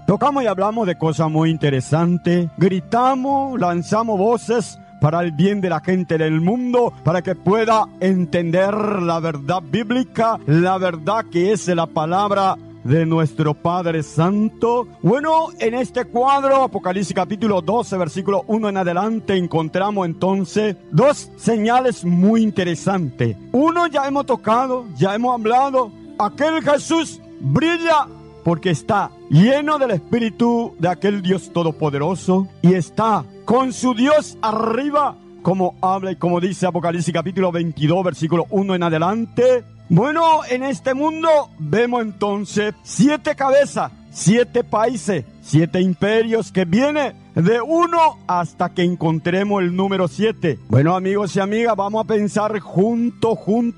Tocamos y hablamos de cosas muy interesantes, gritamos, lanzamos voces para el bien de la gente del mundo, para que pueda entender la verdad bíblica, la verdad que es la palabra de nuestro Padre Santo. Bueno, en este cuadro, Apocalipsis capítulo 12, versículo 1 en adelante, encontramos entonces dos señales muy interesantes. Uno ya hemos tocado, ya hemos hablado, aquel Jesús brilla porque está lleno del Espíritu de aquel Dios Todopoderoso y está con su Dios arriba, como habla y como dice Apocalipsis capítulo 22, versículo 1 en adelante. Bueno, en este mundo vemos entonces 7 cabezas, 7 países, 7 imperios que vienen de 1 hasta que encontremos el número 7. Bueno, amigos y amigas, vamos a pensar junto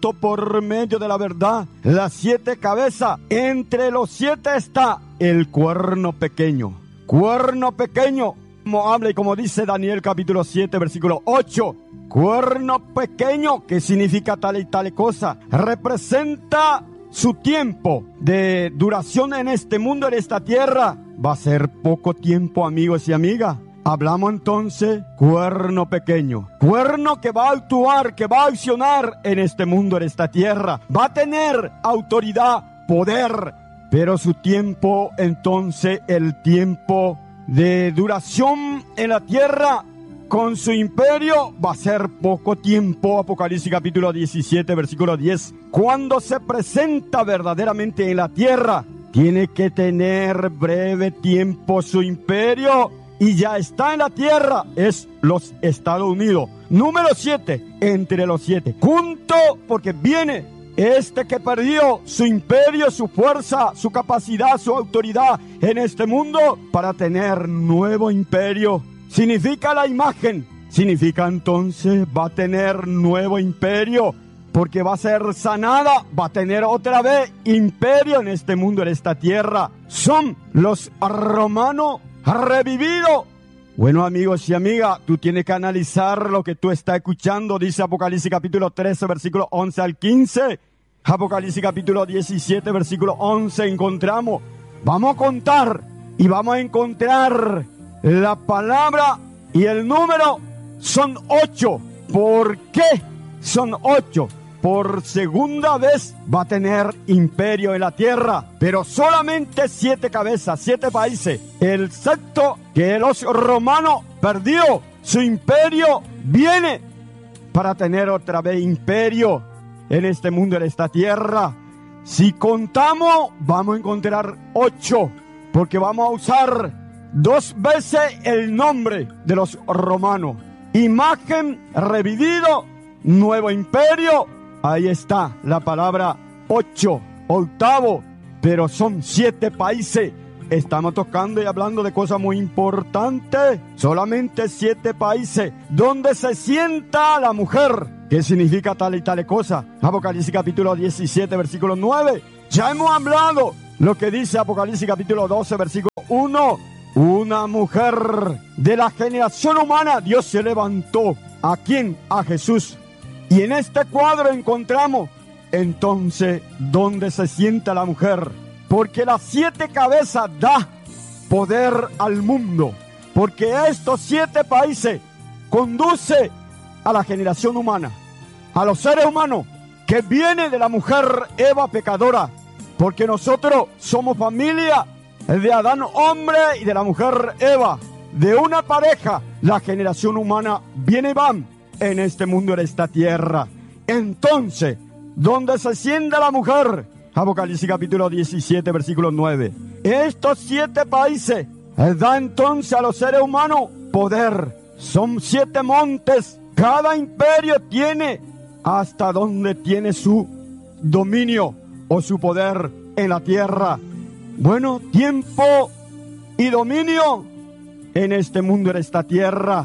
por medio de la verdad. Las 7 cabezas, entre los 7 está el cuerno pequeño. Cuerno pequeño, como habla y como dice Daniel capítulo 7, versículo 8. Cuerno pequeño, que significa tal y tal cosa, representa su tiempo de duración en este mundo, en esta tierra. Va a ser poco tiempo, amigos y amigas. Hablamos entonces, cuerno pequeño. Cuerno que va a actuar, que va a accionar en este mundo, en esta tierra. Va a tener autoridad, poder, pero su tiempo, entonces, el tiempo de duración en la tierra con su imperio va a ser poco tiempo. Apocalipsis capítulo 17, versículo 10. Cuando se presenta verdaderamente en la tierra, tiene que tener breve tiempo su imperio y ya está en la tierra. Es los Estados Unidos. Número 7, entre los 7. Junto, porque viene este que perdió su imperio, su fuerza, su capacidad, su autoridad en este mundo para tener nuevo imperio. Significa la imagen, significa entonces va a tener nuevo imperio, porque va a ser sanada, va a tener otra vez imperio en este mundo, en esta tierra. Son los romanos revividos. Bueno, amigos y amigas, tú tienes que analizar lo que tú estás escuchando. Dice Apocalipsis capítulo 13, versículo 11 al 15. Apocalipsis capítulo 17, versículo 11 encontramos. Vamos a contar y vamos a encontrar la palabra y el número son 8. ¿Por qué son 8? Por segunda vez va a tener imperio en la tierra, pero solamente 7 cabezas, 7 países. El sexto, que los romanos perdió su imperio, viene para tener otra vez imperio en este mundo, en esta tierra. Si contamos, vamos a encontrar 8, porque vamos a usar 2 veces el nombre de los romanos. Imagen, revivido, nuevo imperio. Ahí está la palabra 8, octavo, pero son 7 países. Estamos tocando y hablando de cosas muy importantes. Solamente 7 países donde se sienta la mujer. ¿Qué significa tal y tal cosa? Apocalipsis capítulo 17, versículo 9. Ya hemos hablado lo que dice Apocalipsis capítulo 12, versículo 1. Una mujer de la generación humana, Dios se levantó. ¿A quién? A Jesús. Y en este cuadro encontramos entonces donde se sienta la mujer. Porque las 7 cabezas da poder al mundo. Porque estos 7 países conduce a la generación humana, a los seres humanos, que viene de la mujer Eva pecadora. Porque nosotros somos familia de Adán hombre y de la mujer Eva, de una pareja. La generación humana viene y van en este mundo, en esta tierra. Entonces, ¿dónde se sienta la mujer? Apocalipsis capítulo 17, versículo 9. Estos 7 países da entonces a los seres humanos poder. Son 7 montes. Cada imperio tiene hasta donde tiene su dominio o su poder en la tierra. Bueno, tiempo y dominio en este mundo, en esta tierra.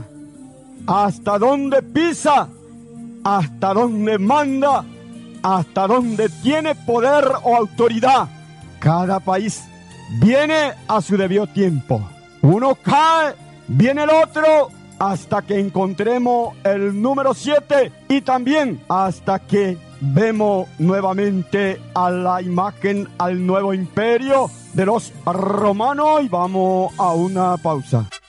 Hasta donde pisa, hasta donde manda, hasta donde tiene poder o autoridad. Cada país viene a su debido tiempo. Uno cae, viene el otro, hasta que encontremos el número 7 y también hasta que vemos nuevamente a la imagen, al nuevo imperio de los romanos y vamos a una pausa.